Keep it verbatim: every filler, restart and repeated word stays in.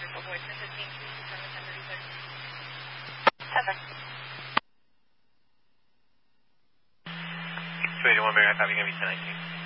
your voice message being two seven ten thirty-six. Seven. two eighty-one Marriott, copy, going to be ten nineteen.